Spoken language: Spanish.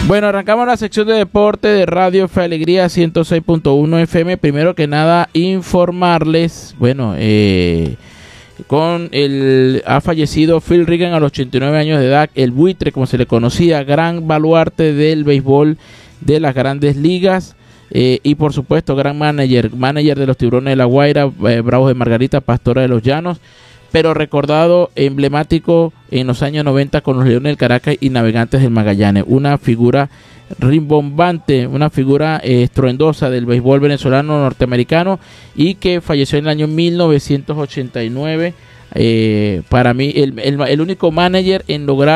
Bueno, arrancamos la sección de deporte de Radio Fe Alegría 106.1 FM. Primero que nada, informarles, ha fallecido Phil Reagan a los 89 años de edad, el buitre, como se le conocía, gran baluarte del béisbol de las grandes ligas, y por supuesto, gran manager de los Tiburones de La Guaira, Bravos de Margarita, Pastora de los Llanos, pero recordado, emblemático en los años 90 con los Leones del Caracas y Navegantes del Magallanes. Una figura rimbombante, una figura estruendosa del béisbol venezolano norteamericano, y que falleció en el año 1989. Para mí, el único manager en lograr